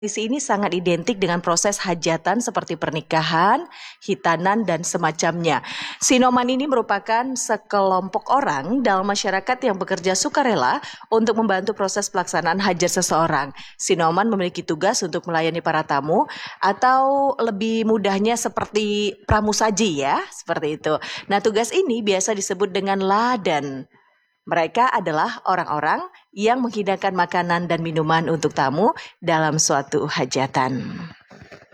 Tradisi ini sangat identik dengan proses hajatan seperti pernikahan, hitanan, dan semacamnya. Sinoman ini merupakan sekelompok orang dalam masyarakat yang bekerja sukarela untuk membantu proses pelaksanaan hajat seseorang. Sinoman memiliki tugas untuk melayani para tamu atau lebih mudahnya seperti pramusaji ya, seperti itu. Nah, tugas ini biasa disebut dengan ladan. Mereka adalah orang-orang yang menghidangkan makanan dan minuman untuk tamu dalam suatu hajatan.